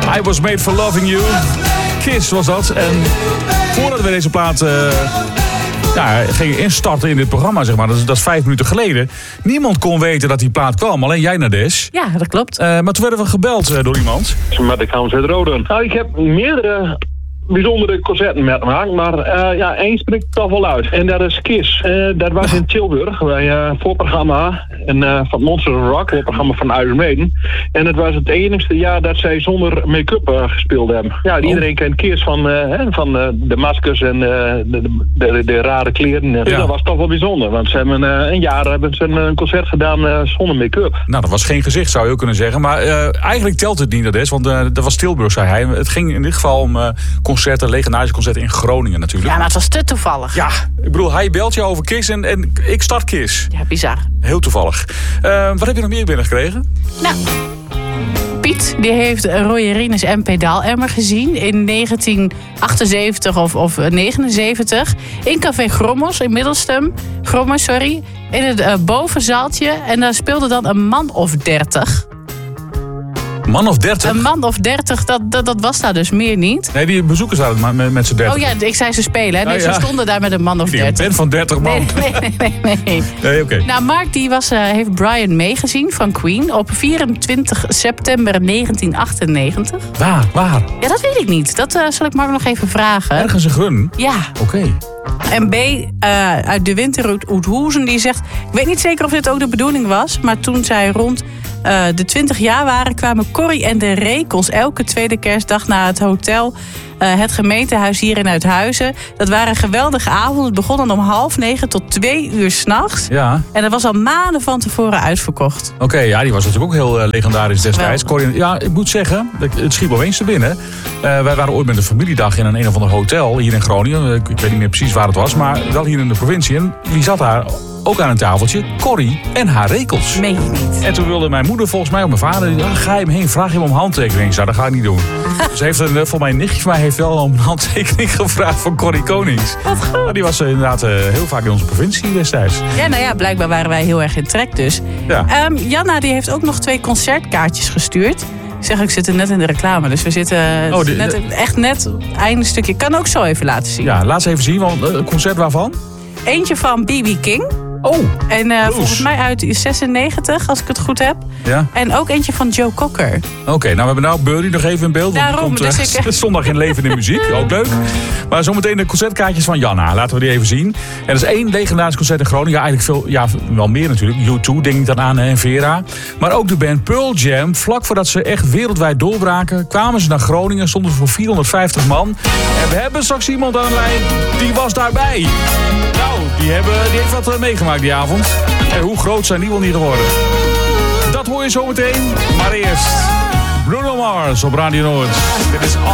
I Was Made For Loving You. Kiss was dat. En voordat we deze plaat gingen instarten in dit programma, zeg maar, dat is 5 minuten geleden. Niemand kon weten dat die plaat kwam, alleen jij, Nades. Ja, dat klopt. Maar toen werden we gebeld door iemand. Met de Kans uit Roden. Nou, ik heb meerdere bijzondere concerten metgemaakt, maar één spreekt toch wel uit. En dat is Kiss. Dat was in Tilburg, bij voorprogramma van Monster Rock, voorprogramma van Iron Maiden. En het was het enigste jaar dat zij zonder make-up gespeeld hebben. Ja, iedereen kent Kiss van de maskers en de rare kleren. Dus dat was toch wel bijzonder, want ze hebben een jaar een concert gedaan zonder make-up. Nou, dat was geen gezicht, zou je ook kunnen zeggen. Maar eigenlijk telt het niet, Nades, want dat was Tilburg, zei hij. Het ging in dit geval om legendarische concerten in Groningen natuurlijk. Ja, maar het was te toevallig. Ja, ik bedoel, hij belt je over Kiss en ik start Kiss. Ja, bizar. Heel toevallig. Wat heb je nog meer binnengekregen? Nou, Piet, die heeft Roy Rines en Pedaalemmer gezien in 1978 of 79 in Café Grommers in Middelstum. In het bovenzaaltje. En daar speelde dan een man of 30. Man of 30? Een man of 30, dat was daar dus meer niet. Nee, die bezoekers hadden met z'n 30. Oh ja, ik zei ze spelen. Hè? Nee, ze stonden daar met een man of 30. Een band van 30 man. Nee, oké. Nou, Mark die heeft Brian May gezien van Queen op 24 september 1998. Waar? Ja, dat weet ik niet. Dat zal ik Mark nog even vragen. Ergens een gun? Ja. Oké. En B, uit de winter uit Oudhoezen, die zegt... Ik weet niet zeker of dit ook de bedoeling was... maar toen zij rond de 20 jaar waren... kwamen Corrie en de Rekels elke tweede kerstdag naar het hotel... het gemeentehuis hier in Uithuizen. Dat waren geweldige avonden. Het begon dan om 8:30 tot 2 uur 's nachts. Ja. En dat was al maanden van tevoren uitverkocht. Oké, ja, die was natuurlijk ook heel legendarisch destijds. Corrie, ja, ik moet zeggen, het schiet wel eens te binnen. Wij waren ooit met een familiedag in een of ander hotel hier in Groningen. Ik weet niet meer precies waar het was, maar wel hier in de provincie. En wie zat daar? Ook aan een tafeltje, Corrie en haar Rekels. Meen je niet? En toen wilde mijn moeder volgens mij, of mijn vader... ga je hem heen, vraag je hem om handtekening. Ik zei, dat ga ik niet doen. Dus heeft volgens mij een nichtje van mij heeft wel om een handtekening gevraagd van Corrie Konings. Wat goed. Nou, die was inderdaad heel vaak in onze provincie destijds. Ja, nou ja, blijkbaar waren wij heel erg in trek dus. Ja. Janna die heeft ook nog 2 concertkaartjes gestuurd. Ik zit net in de reclame, dus we zitten echt net einde stukje. Ik kan ook zo even laten zien. Ja, laat ze even zien, want een concert waarvan? Eentje van B.B. King. Oh, en volgens mij uit 96, als ik het goed heb. Ja. En ook eentje van Joe Cocker. Oké, nou we hebben nou Birdie nog even in beeld. Daarom, want komt zondag in levende muziek, ook leuk. Maar zometeen de concertkaartjes van Janna, laten we die even zien. En er is 1 legendarisch concert in Groningen. Ja, eigenlijk veel, wel meer natuurlijk. U2 denk ik dan aan en Vera. Maar ook de band Pearl Jam. Vlak voordat ze echt wereldwijd doorbraken, kwamen ze naar Groningen. Stonden voor 450 man. En we hebben straks iemand aan de lijn, die was daarbij. Nou, die heeft wat meegemaakt die avond. En hoe groot zijn die wel niet geworden? Dat hoor je zometeen. Maar eerst Bruno Mars op Radio Noord. Dit is